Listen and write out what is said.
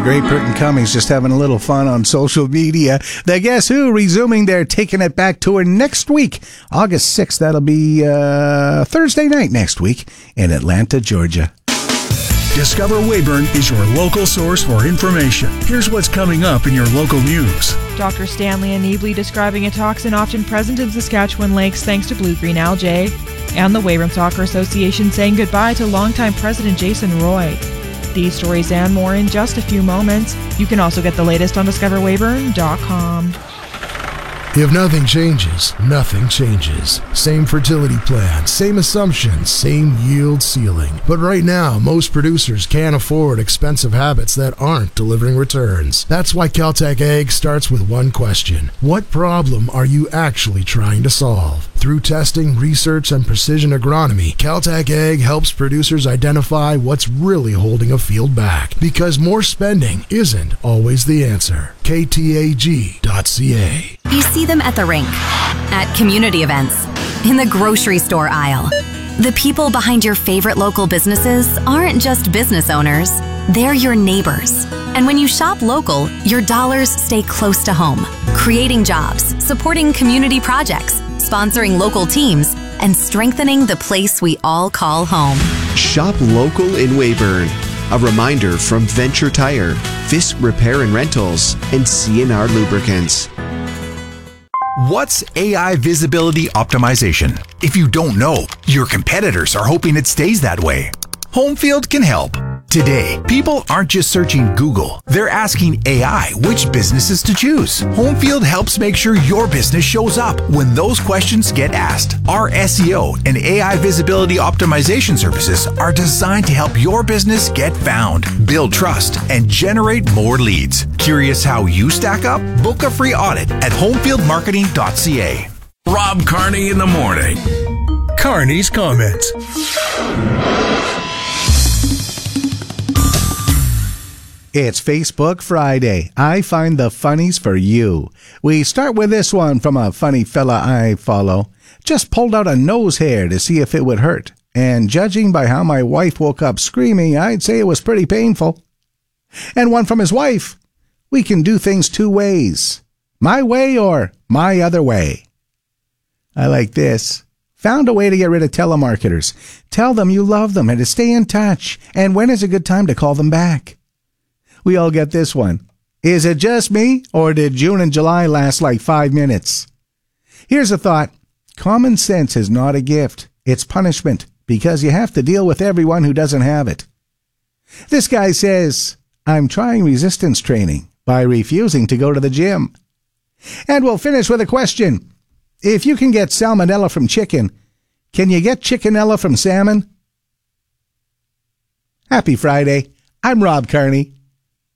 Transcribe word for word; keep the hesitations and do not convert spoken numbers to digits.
Great Britain Cummings just having a little fun on social media. The Guess Who resuming their Taking It Back tour next week, August sixth. That'll be uh, Thursday night next week in Atlanta, Georgia. Discover Weyburn is your local source for information. Here's what's coming up in your local news. Doctor Stanley Aneebly describing a toxin often present in Saskatchewan lakes thanks to blue-green algae. And the Weyburn Soccer Association saying goodbye to longtime President Jason Roy. These stories and more in just a few moments. You can also get the latest on discover weyburn dot com. If nothing changes, nothing changes. Same fertility plan, same assumptions, same yield ceiling. But right now, most producers can't afford expensive habits that aren't delivering returns. That's why Caltech Ag starts with one question. What problem are you actually trying to solve? Through testing, research, and precision agronomy, Caltech Ag helps producers identify what's really holding a field back. Because more spending isn't always the answer. K T A G dot C A. You see them at the rink, at community events, in the grocery store aisle. The people behind your favorite local businesses aren't just business owners, they're your neighbors. And when you shop local, your dollars stay close to home, creating jobs, supporting community projects, sponsoring local teams, and strengthening the place we all call home. Shop local in Weyburn. A reminder from Venture Tire, Fisk Repair and Rentals, and C and R Lubricants. What's A I visibility optimization? If you don't know, your competitors are hoping it stays that way. Homefield can help. Today, people aren't just searching Google. They're asking A I which businesses to choose. Homefield helps make sure your business shows up when those questions get asked. Our S E O and A I visibility optimization services are designed to help your business get found, build trust, and generate more leads. Curious how you stack up? Book a free audit at homefield marketing dot c a. Rob Carney in the morning. Carney's Comments. It's Facebook Friday. I find the funnies for you. We start with this one from a funny fella I follow. Just pulled out a nose hair to see if it would hurt. And judging by how my wife woke up screaming, I'd say it was pretty painful. And one from his wife. We can do things two ways. My way or my other way. I like this. Found a way to get rid of telemarketers. Tell them you love them and to stay in touch. And when is a good time to call them back? We all get this one. Is it just me, or did June and July last like five minutes? Here's a thought. Common sense is not a gift. It's punishment, because you have to deal with everyone who doesn't have it. This guy says, I'm trying resistance training by refusing to go to the gym. And we'll finish with a question. If you can get salmonella from chicken, can you get chickenella from salmon? Happy Friday. I'm Rob Carney.